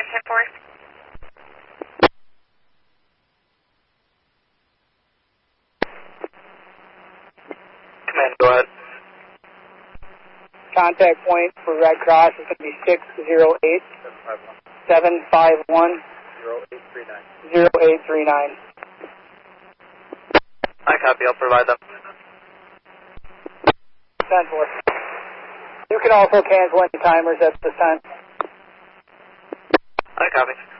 Command, go ahead. Contact point for Red Cross is going to be 608 751 0839. I copy, I'll provide them. 10-4. You can also cancel any timers at the time. I copy.